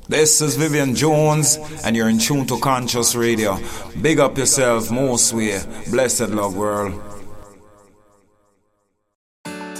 This is Vivian Jones, and you're in tune to Conscious Radio. Big up yourself, most way. Blessed love, world.